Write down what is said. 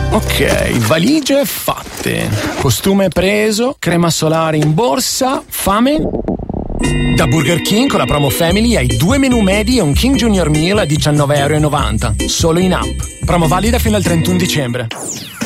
Ok, valigie fatte. Costume preso, crema solare in borsa, fame? Da Burger King con la promo Family hai 2 menù medi e un King Junior Meal a €19,90. Solo in app. Promo valida fino al 31 dicembre.